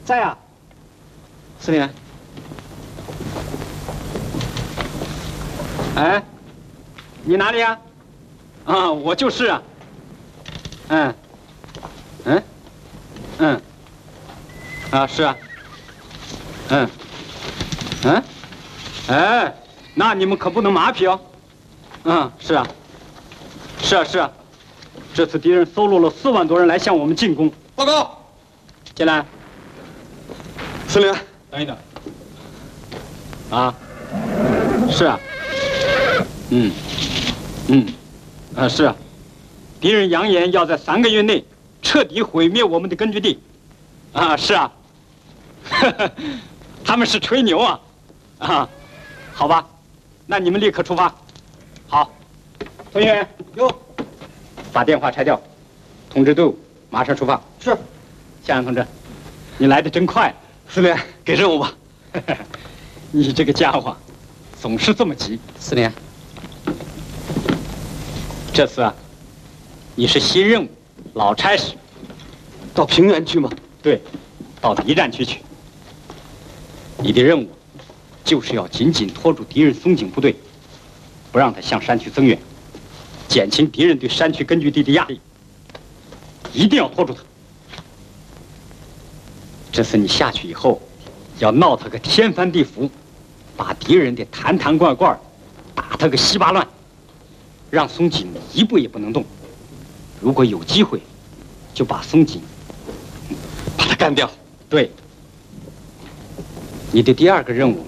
在啊。 司令。哎，你哪里呀？啊，我就是啊。是啊。哎，那你们可不能马屁哦。是啊。是啊。这次敌人搜罗了4万多人来向我们进攻。 报告。 进来。 司令， 等一等。啊。是啊。是啊。敌人扬言要在3个月内彻底毁灭我们的根据地。是啊。他们是吹牛啊。好吧，那你们立刻出发。好，同学，把电话拆掉，通知队伍马上出发。 是。 向阳同志，你来的真快。 司令，给任务吧。 你这个家伙，总是这么急。 司令， 这次啊，你是新任务，老差事。 到平原去吗？ 对，到敌占区去。你的任务就是要紧紧拖住敌人松井部队，不让他向山区增援，减轻敌人对山区根据地的压力。一定要拖住他。这次你下去以后，要闹他个天翻地覆，把敌人的坛坛罐罐打他个稀巴烂，让松井一步也不能动。如果有机会，就把松井把他干掉。 对。你的第2个任务